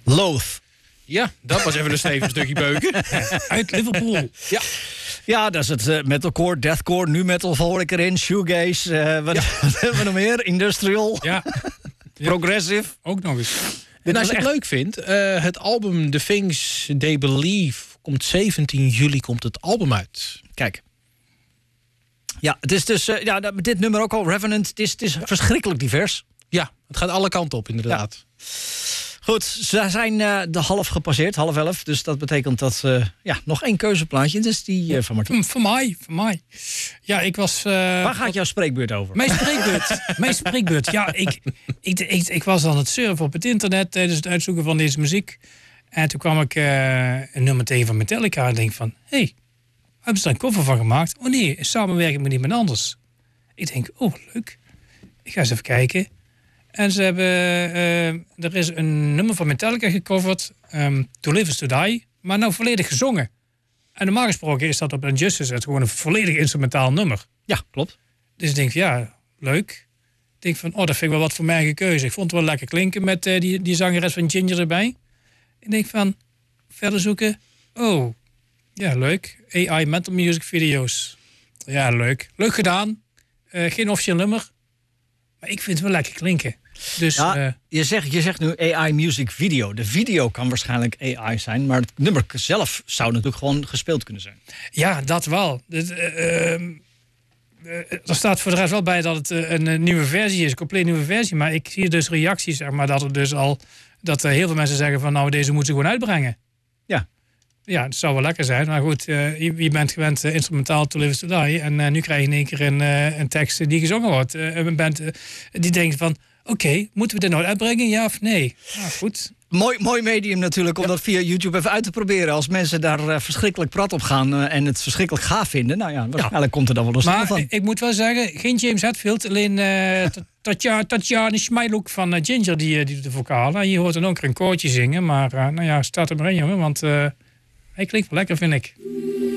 Loath. Ja, dat was even een stevig stukje beuken. Uit Liverpool. Ja. Ja, dat is het metalcore, deathcore, nu metal hoor ik erin, shoegaze, wat hebben we nog meer? Industrial, Ja. progressive. Ook nog eens. En als was je het leuk vindt, het album The Things They Believe komt 17 juli komt het album uit. Kijk. Ja, het is dus, dit nummer ook al, Revenant, het is verschrikkelijk divers. Ja, het gaat alle kanten op inderdaad. Goed, ze zijn de half gepasseerd, 10:30. Dus dat betekent dat nog 1 keuzeplaatje. Dus die van Martien. Voor mij. Ja, ik was... Waar gaat jouw spreekbeurt over? Mijn spreekbeurt. Ja, ik was aan het surfen op het internet tijdens het uitzoeken van deze muziek. En toen kwam ik een nummer tegen van Metallica. En denk van, hé, hebben ze er een cover van gemaakt? Oh nee, samenwerking met iemand anders. Ik denk, oh, leuk. Ik ga eens even kijken. En ze hebben, er is een nummer van Metallica gecoverd, To Live is to Die, maar nou volledig gezongen. En normaal gesproken is dat op Injustice het gewoon een volledig instrumentaal nummer. Ja, klopt. Dus ik denk, ja, leuk. Ik denk van, dat vind ik wel wat voor mijn eigen keuze. Ik vond het wel lekker klinken met die zangeres van Ginger erbij. Ik denk van, verder zoeken. Oh, ja, leuk. AI Mental Music Video's. Ja, leuk. Leuk gedaan. Geen officieel nummer. Maar ik vind het wel lekker klinken. Dus, Ja, je zegt nu AI music video. De video kan waarschijnlijk AI zijn, maar het nummer zelf zou natuurlijk gewoon gespeeld kunnen zijn. Ja, dat wel. Er staat voor de rest wel bij dat het een nieuwe versie is, een compleet nieuwe versie. Maar ik zie dus reacties, zeg maar, dat heel veel mensen zeggen van, nou, deze moeten ze gewoon uitbrengen. Ja. Ja, het zou wel lekker zijn. Maar goed, je bent gewend instrumentaal To Live is to Die. En nu krijg je in één keer een tekst die gezongen wordt. Een band die denkt van, oké, moeten we dit nou uitbrengen, ja of nee? Nou, goed. Mooi medium natuurlijk, om dat via YouTube even uit te proberen. Als mensen daar verschrikkelijk prat op gaan en het verschrikkelijk gaaf vinden. Nou ja, waarschijnlijk komt er dan wel een stil van. Maar ik moet wel zeggen, geen James Hetfield. Alleen Tatjana Smiluk van Ginger, die doet de vocalen. En je hoort dan ook een koortje zingen. Maar staat er maar in, jongen. Want hij klinkt wel lekker, vind ik.